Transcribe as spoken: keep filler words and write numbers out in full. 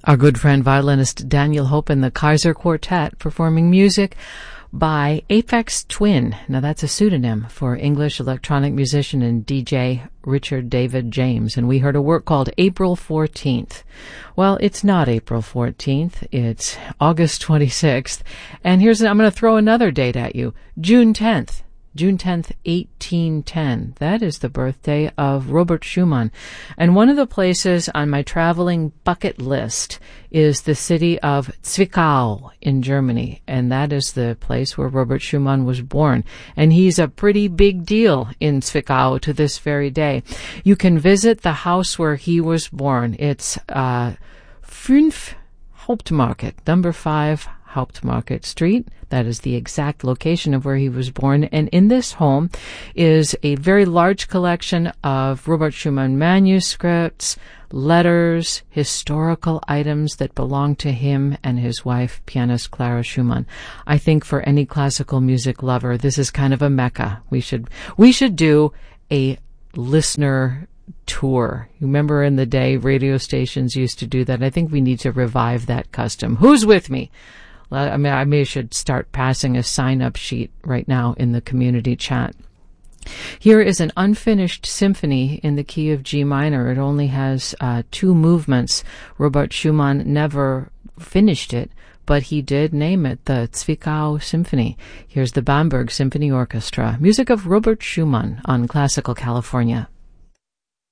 Our good friend violinist Daniel Hope and the Kaiser Quartet performing music by Aphex Twin. Now that's a pseudonym for English electronic musician and D J Richard David James, and we heard a work called April fourteenth. Well, it's not April fourteenth, it's August twenty-sixth, and here's, I'm going to throw another date at you, June tenth. June tenth, eighteen ten. That is the birthday of Robert Schumann. And one of the places on my traveling bucket list is the city of Zwickau in Germany. And that is the place where Robert Schumann was born. And he's a pretty big deal in Zwickau to this very day. You can visit the house where he was born. It's uh, fünf Hauptmarkt, number five Hauptmarkt Street. That is the exact location of where he was born. And in this home is a very large collection of Robert Schumann manuscripts, letters, historical items that belong to him and his wife, pianist Clara Schumann. I think for any classical music lover, this is kind of a mecca. We should, we should do a listener tour. You remember in the day, radio stations used to do that. I think we need to revive that custom. Who's with me? I mean, I may should start passing a sign-up sheet right now in the community chat. Here is an unfinished symphony in the key of G minor. It only has uh, two movements. Robert Schumann never finished it, but he did name it the Zwickau Symphony. Here's the Bamberg Symphony Orchestra. Music of Robert Schumann on Classical California.